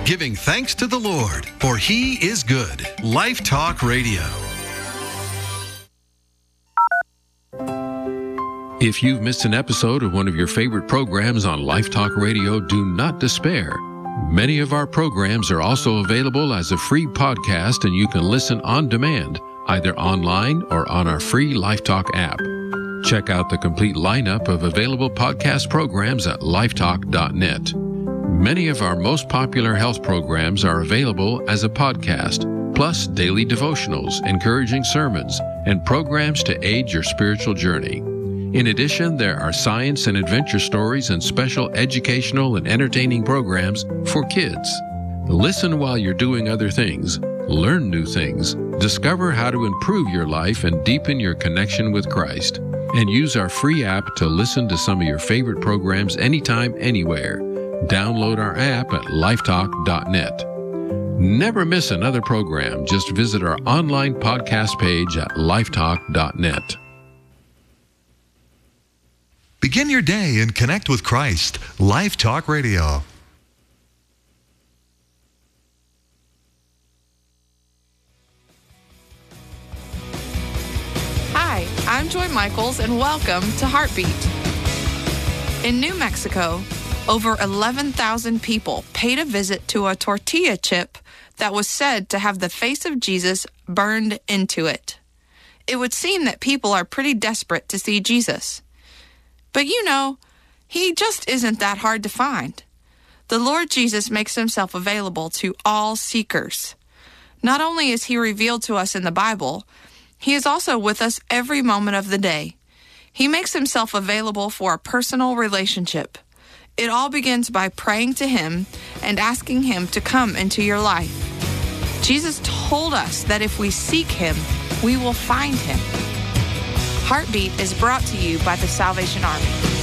giving thanks to the Lord, for He is good. Life Talk Radio. If you've missed an episode of one of your favorite programs on Life Talk Radio, do not despair. Many of our programs are also available as a free podcast, and you can listen on demand, either online or on our free Life Talk app. Check out the complete lineup of available podcast programs at lifetalk.net. Many of our most popular health programs are available as a podcast, plus daily devotionals, encouraging sermons, and programs to aid your spiritual journey. In addition, there are science and adventure stories and special educational and entertaining programs for kids. Listen while you're doing other things, learn new things, discover how to improve your life and deepen your connection with Christ, and use our free app to listen to some of your favorite programs anytime, anywhere. Download our app at lifetalk.net. Never miss another program. Just visit our online podcast page at lifetalk.net. Begin your day and connect with Christ. Life Talk Radio. Hi, I'm Joy Michaels, and welcome to Heartbeat. In New Mexico, over 11,000 people paid a visit to a tortilla chip that was said to have the face of Jesus burned into it. It would seem that people are pretty desperate to see Jesus. But you know, he just isn't that hard to find. The Lord Jesus makes himself available to all seekers. Not only is he revealed to us in the Bible, he is also with us every moment of the day. He makes himself available for a personal relationship. It all begins by praying to him and asking him to come into your life. Jesus told us that if we seek him, we will find him. Heartbeat is brought to you by the Salvation Army.